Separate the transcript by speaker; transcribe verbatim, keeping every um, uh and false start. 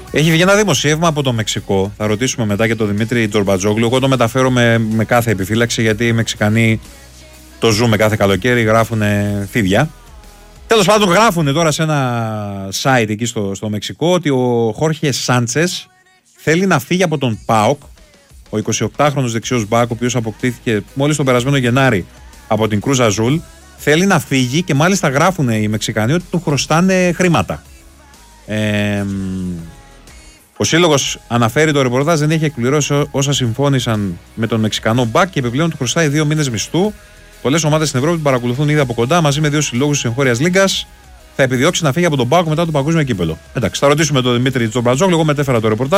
Speaker 1: Έχει βγει ένα δημοσίευμα από το Μεξικό. Θα ρωτήσουμε μετά και τον Δημήτρη Τζορμπατζόγλου. Εγώ το μεταφέρω με, με κάθε επιφύλαξη, γιατί οι Μεξικανοί το ζούμε κάθε καλοκαίρι, γράφουν φίδια. Τέλος πάντων, γράφουν τώρα σε ένα site εκεί στο, στο Μεξικό ότι ο Χόρχε Σάντσες θέλει να φύγει από τον ΠΑΟΚ. Ο εικοσιοκτάχρονος δεξιός μπακ, ο οποίος αποκτήθηκε μόλις τον περασμένο Γενάρη από την Κρούζ Αζούλ, θέλει να φύγει και μάλιστα γράφουν οι Μεξικανοί ότι του χρωστάνε χρήματα. Ε, ο σύλλογος, αναφέρει το ρεπορτάζ, δεν έχει εκπληρώσει όσα συμφώνησαν με τον Μεξικανό μπακ και επιπλέον του χρωστάει δύο μήνες μισθού. Πολλές ομάδες στην Ευρώπη την παρακολουθούν ήδη από κοντά, μαζί με δύο συλλόγους της εγχώριας Λίγκας. Θα επιδιώξει να φύγει από τον ΠΑΟΚ μετά το παγκόσμιο κύπελο. Εντάξει, θα ρωτήσουμε τον Δημήτρη Τζορμπατζόγλου. Εγώ μετέφερα το ρεπορτάζ.